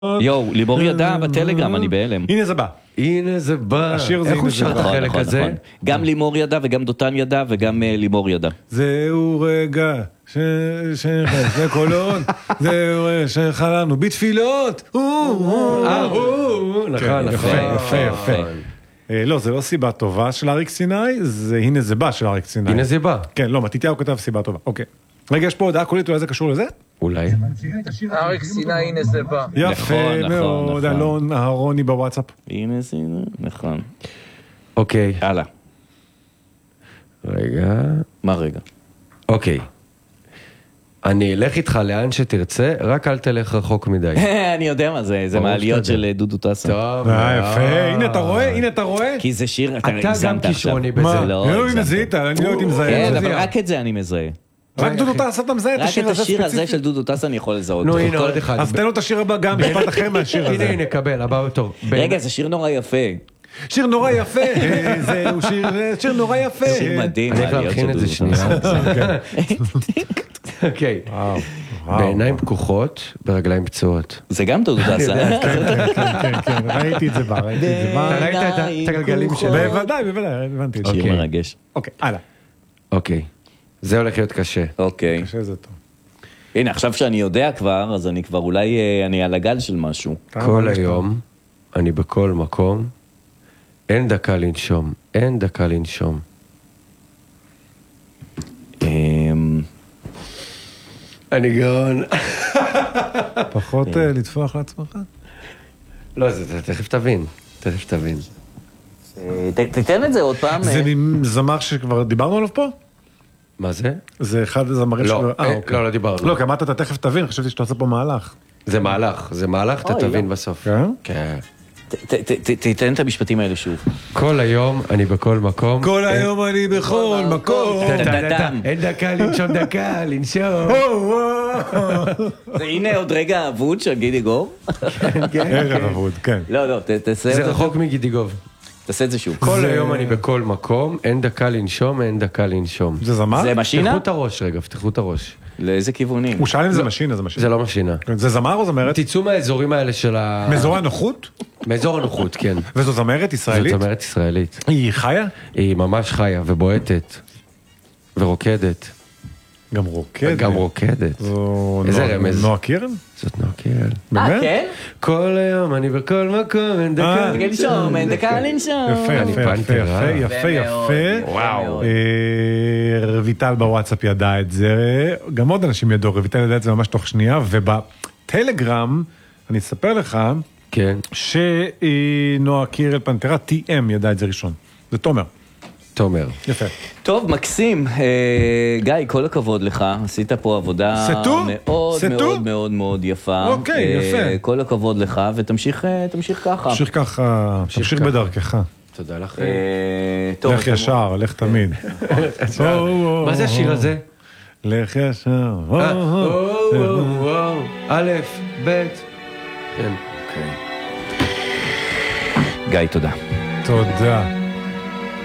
יואו, לימור ידע בטלגרם, אני בהלם. הנה זה בא. הנה זה בא. השיר זה איך הוא שר את החלק הזה? גם לימור ידע וגם דותן ידע וגם לימור ידע. זהו רגע זה קולון, זהו רגע שחלמנו בתפילות. נכון, יפה, יפה. לא, זה לא סיבה טובה של אריק סיני, זה הנה זה בא של אריק סיני. הנה זה בא. כן, לא, מתתיהו כתב סיבה טובה. אוקיי. רגע, יש פה הודעה קולית, אולי זה קשור לזה? אולי. אריק סיני, הנה זה בא. יפה מאוד, אלון אהרוני בוואטסאפ. הנה זה, נכון. אוקיי. הלאה. רגע. מה רגע? אוקיי. אני אלך איתך לאן שתרצה, רק אל תלך רחוק מדי. אני יודע מה זה, זה מעליות של דודו טסה. טוב. יפה, הנה אתה רואה? כי זה שיר, אתה גם הגזמת עכשיו. כישרוני בזה. מה? לא, הנה זיהית, אני לא הייתי מזהה. כן, אבל רק את זה אני מזהה. רק דודו טסה אתה מזהה את רק השיר את הזה השיר הזה ספציפית? של דודו טסה אני יכול לזהות. נו, הנה עוד אחד. אז תן לו את השיר הבא גם, משפט אחר מהשיר הזה. הנה, קבל, הבא בתור. רגע, זה שיר נורא יפה. שיר נורא יפה, זהו שיר נורא יפה. שיר מדהים. אני יכול להכין את זה שנייה. אוקיי. בעיניים פקוחות, ברגליים פצועות. זה גם דודו טסה. כן, ראיתי את זה בה. אתה ראית את הגלגלים שלו? בוודאי, הבנתי את זה. שיר מרגש. אוקיי, הלאה. אוקיי. זה הולך להיות קשה. אוקיי. קשה זה טוב. הנה, עכשיו שאני יודע כבר, אז אני כבר אולי, אני על הגל של משהו. כל היום, אני בכל מקום, אין דקה לנשום, אין דקה לנשום. אני גאון. פחות לטפוח לעצמך? לא, זה תכף תבין. תכף תבין. תתן את זה עוד פעם. זה זמר שכבר דיברנו עליו פה? מה זה? זה אחד הזמרים שלו. לא דיברנו. לא, כי אמרת אתה תכף תבין, חשבתי שאתה עושה פה מהלך. זה מהלך, אתה תבין בסוף. כן? כן. תתן את המשפטים האלה שוב. כל היום, אני בכל מקום. כל היום אני בכל מקום. אין דקה לנשום, דקה לנשום. הנה עוד רגע אבוד של גידי גור. ערב אבוד, כן. לא, תעשה את זה זה. רחוק מגידיגוב. תעשה את זה שוב. כל היום אני בכל מקום, אין דקה לנשום, אין דקה לנשום. זה זמר? זה משינה? פתחו את הראש רגע, פתחו את הראש. לאיזה כיוונים? הוא שאל אם זה משינה, זה משינה. זה לא משינה. זה זמר או זמרת? תצאו מהאזורים האלה של ה... מאזורי הנוחות? מאזור הנוחות, כן. וזו זמרת ישראלית? זאת זמרת ישראלית. היא חיה? היא ממש חיה ובועטת. ורוקדת. גם רוקדת. גם רוקדת. זו איזה רמז. נועה קירל? זאת נועה קירל. באמת? כן? כל היום אני בכל מקום, אין דקה. לנשום, אין דקה לנשום. אני פנתר, יפה. וואו. רויטל בוואטסאפ ידע את זה, גם עוד אנשים ידעו, רויטל ידע את זה ממש תוך שנייה, ובטלגרם, אני אספר לך, כן. שנועה קירל פנתרה, TM ידע את זה ראשון. זה תומר. תומר. יפה. טוב, מקסים. גיא, כל הכבוד לך. עשית פה עבודה מאוד מאוד מאוד מאוד יפה. אוקיי, יפה. כל הכבוד לך, ותמשיך ככה. תמשיך ככה, תמשיך בדרכך. תודה לך. לך ישר, לך תמיד. מה זה השיר הזה? לך ישר. א', ב'. כן. גיא, תודה. תודה.